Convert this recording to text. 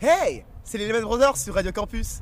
Hey, c'est les Lehman Brothers sur Radio Campus.